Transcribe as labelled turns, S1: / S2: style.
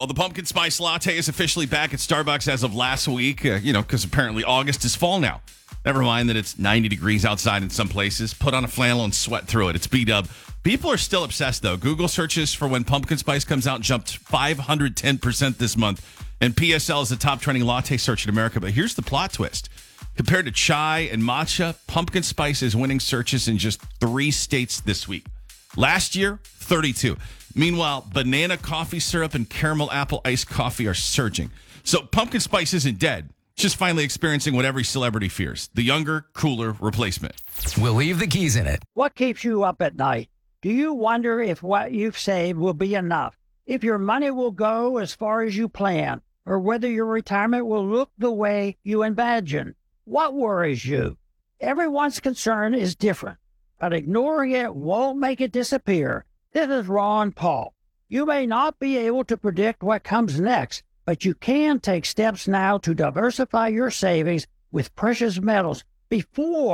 S1: Well, the pumpkin spice latte is officially back at Starbucks as of last week, because apparently August is fall now. Never mind that it's 90 degrees outside in some places. Put on a flannel and sweat through it. It's B-dub. People are still obsessed, though. Google searches for when pumpkin spice comes out jumped 510% this month. And PSL is the top trending latte search in America. But here's the plot twist. Compared to chai and matcha, pumpkin spice is winning searches in just 3 states this week. Last year, 32. Meanwhile, banana coffee syrup and caramel apple iced coffee are surging. So pumpkin spice isn't dead. It's just finally experiencing what every celebrity fears. The younger, cooler replacement.
S2: We'll leave the keys in it.
S3: What keeps you up at night? Do you wonder if what you've saved will be enough? If your money will go as far as you plan? Or whether your retirement will look the way you imagine? What worries you? Everyone's concern is different, but ignoring it won't make it disappear. This is Ron Paul. You may not be able to predict what comes next, but you can take steps now to diversify your savings with precious metals before